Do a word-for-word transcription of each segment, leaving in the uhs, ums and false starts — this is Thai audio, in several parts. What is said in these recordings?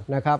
นะครับ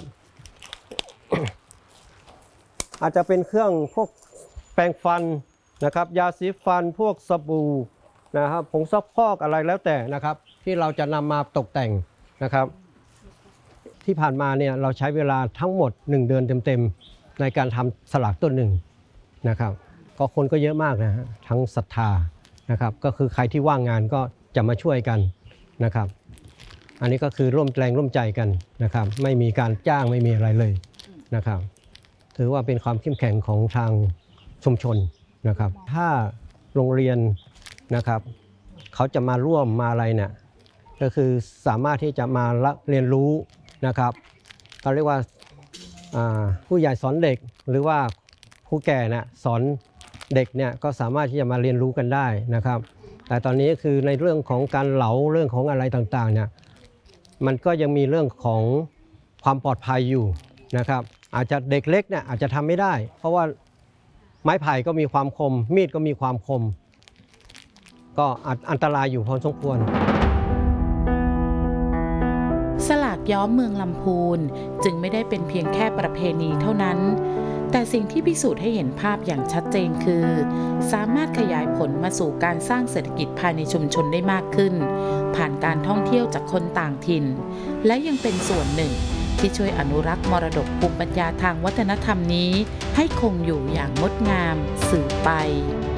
อาจจะเป็นเครื่องพวกแปรงฟันนะครับยาสีฟันพวกสบู่นะครับผงซักฟอกอะไรแล้วแต่นะครับที่เราจะนำมาตกแต่งนะครับที่ผ่านมาเนี่ยเราใช้เวลาทั้งหมดหนึ่งเดือนเต็มๆในการทำสลากต้นหนึ่งนะครับก็คนก็เยอะมากนะฮะทั้งศรัทธานะครับก็คือใครที่ว่างงานก็จะมาช่วยกันนะครับอันนี้ก็คือร่วมแรงร่วมใจกันนะครับไม่มีการจ้างไม่มีอะไรเลยนะครับถือว่าเป็นความเข้มแข็งของทางชุมชนนะครับถ้าโรงเรียนนะครับเขาจะมาร่วมมาอะไรเนี่ยก็คือสามารถที่จะมาเรียนรู้นะครับเราเรียกว่าผู้ใหญ่สอนเด็กหรือว่าผู้แก่เนี่ยสอนเด็กเนี่ยก็สามารถที่จะมาเรียนรู้กันได้นะครับแต่ตอนนี้คือในเรื่องของการเหลาเรื่องของอะไรต่างๆเนี่ยมันก็ยังมีเรื่องของความปลอดภัยอยู่นะครับอาจจะเด็กเล็กเนี่ยอาจจะทำไม่ได้เพราะว่าไม้ไผ่ก็มีความคมมีดก็มีความคมก็อันตรายอยู่พอสมควรสลากย้อมเมืองลำพูนจึงไม่ได้เป็นเพียงแค่ประเพณีเท่านั้นแต่สิ่งที่พิสูจน์ให้เห็นภาพอย่างชัดเจนคือสามารถขยายผลมาสู่การสร้างเศรษฐกิจภายในชุมชนได้มากขึ้นผ่านการท่องเที่ยวจากคนต่างถิ่นและยังเป็นส่วนหนึ่งที่ช่วยอนุรักษ์มรดกภูมิปัญญาทางวัฒนธรรมนี้ให้คงอยู่อย่างงดงามสืบไป